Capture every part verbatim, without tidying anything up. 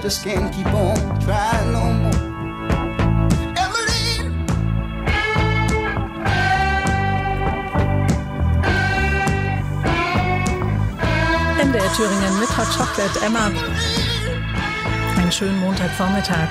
just can't keep on trying no more. Evelyn. M D R Thüringen mit Hot Chocolate, Emma. Einen schönen Montagvormittag.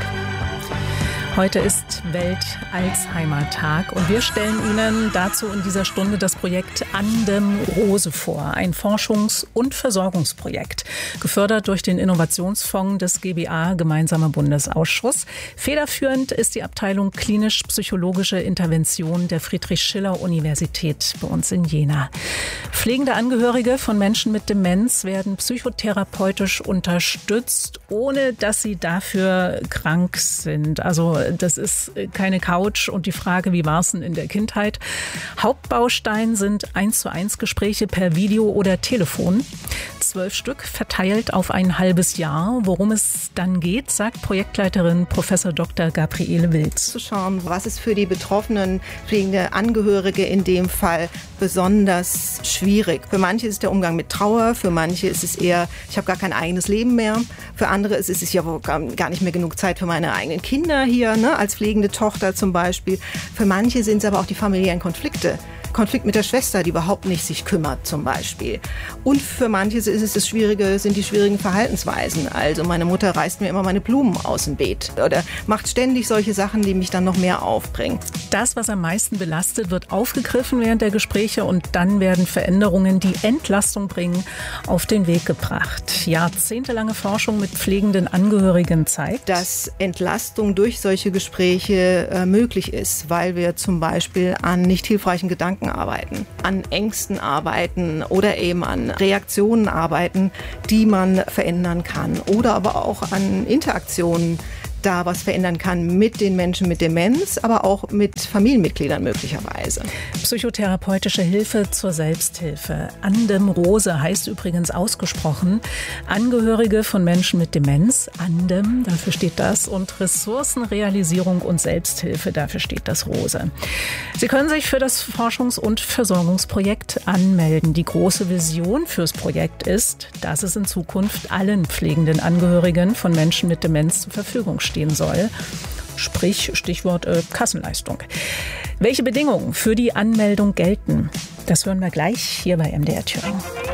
Heute ist Welt-Alzheimer-Tag und wir stellen Ihnen dazu in dieser Stunde das Projekt Andem Rose vor. Ein Forschungs- und Versorgungsprojekt, gefördert durch den Innovationsfonds des G B A, Gemeinsamer Bundesausschuss. Federführend ist die Abteilung Klinisch-Psychologische Intervention der Friedrich-Schiller-Universität bei uns in Jena. Pflegende Angehörige von Menschen mit Demenz werden psychotherapeutisch unterstützt, ohne dass sie dafür krank sind. Also das ist keine Couch und die Frage, wie war es denn in der Kindheit? Hauptbaustein sind eins zu eins Gespräche per Video oder Telefon. Zwölf Stück verteilt auf ein halbes Jahr. Worum es dann geht, sagt Projektleiterin Professor Doktor Gabriele Wilz. Zu schauen, was ist für die betroffenen pflegende Angehörige in dem Fall besonders schwierig. Für manche ist der Umgang mit Trauer, für manche ist es eher, ich habe gar kein eigenes Leben mehr. Für andere ist es ja gar nicht mehr genug Zeit für meine eigenen Kinder hier, ne, als pflegende Tochter zum Beispiel. Für manche sind es aber auch die familiären Konflikte. Konflikt mit der Schwester, die überhaupt nicht sich kümmert zum Beispiel. Und für manche ist es das Schwierige, sind die schwierigen Verhaltensweisen. Also meine Mutter reißt mir immer meine Blumen aus dem Beet oder macht ständig solche Sachen, die mich dann noch mehr aufbringen. Das, was am meisten belastet, wird aufgegriffen während der Gespräche und dann werden Veränderungen, die Entlastung bringen, auf den Weg gebracht. Jahrzehntelange Forschung mit pflegenden Angehörigen zeigt, dass Entlastung durch solche Gespräche äh, möglich ist, weil wir zum Beispiel an nicht hilfreichen Gedanken arbeiten, an Ängsten arbeiten oder eben an Reaktionen arbeiten, die man verändern kann oder aber auch an Interaktionen da was verändern kann mit den Menschen mit Demenz, aber auch mit Familienmitgliedern möglicherweise. Psychotherapeutische Hilfe zur Selbsthilfe. Andem Rose heißt übrigens ausgesprochen Angehörige von Menschen mit Demenz. Andem, dafür steht das. Und Ressourcenrealisierung und Selbsthilfe, dafür steht das Rose. Sie können sich für das Forschungs- und Versorgungsprojekt anmelden. Die große Vision fürs Projekt ist, dass es in Zukunft allen pflegenden Angehörigen von Menschen mit Demenz zur Verfügung steht. Stehen soll. Sprich, Stichwort äh, Kassenleistung. Welche Bedingungen für die Anmeldung gelten, das hören wir gleich hier bei M D R Thüringen.